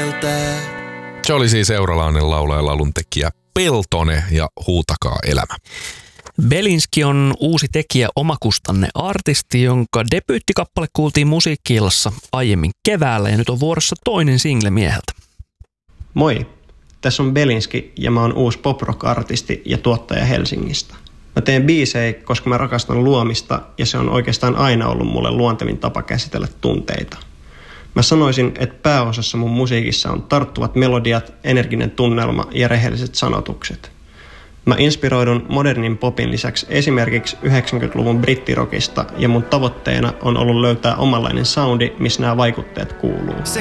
Se oli siis euralainen laulaja ja lauluntekijä Peltonen ja Huutakaa elämä. Belinski on uusi tekijä, omakustanne artisti, jonka debyyttikappale kuultiin Musiikki-illassa aiemmin keväällä ja nyt on vuorossa toinen single mieheltä. Moi, tässä on Belinski ja mä oon uusi pop-rock-artisti ja tuottaja Helsingistä. Mä teen biisejä, koska mä rakastan luomista ja se on oikeastaan aina ollut mulle luontevin tapa käsitellä tunteita. Mä sanoisin, että pääosassa mun musiikissa on tarttuvat melodiat, energinen tunnelma ja rehelliset sanotukset. Mä inspiroidun modernin popin lisäksi esimerkiksi 90-luvun brittirokista ja mun tavoitteena on ollut löytää omanlainen soundi, missä nämä vaikutteet kuuluu. Se